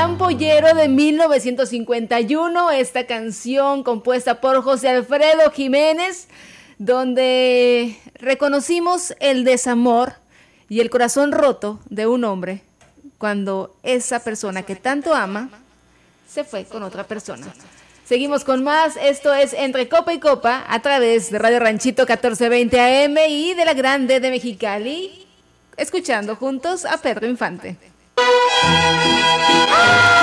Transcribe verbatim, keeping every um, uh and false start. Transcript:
Gran Pollero de mil novecientos cincuenta y uno, esta canción compuesta por José Alfredo Jiménez, donde reconocimos el desamor y el corazón roto de un hombre cuando esa persona que tanto ama se fue con otra persona. Seguimos con más, esto es Entre Copa y Copa a través de Radio Ranchito catorce veinte A M y de la Grande de Mexicali, escuchando juntos a Pedro Infante. ¡Ah!